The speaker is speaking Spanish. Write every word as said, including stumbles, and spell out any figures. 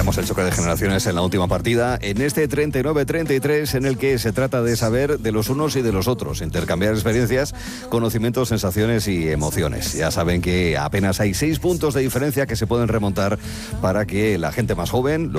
Tenemos el choque de generaciones en la última partida, en este treinta y nueve treinta y tres, en el que se trata de saber de los unos y de los otros, intercambiar experiencias, conocimientos, sensaciones y emociones. Ya saben que apenas hay seis puntos de diferencia que se pueden remontar para que la gente más joven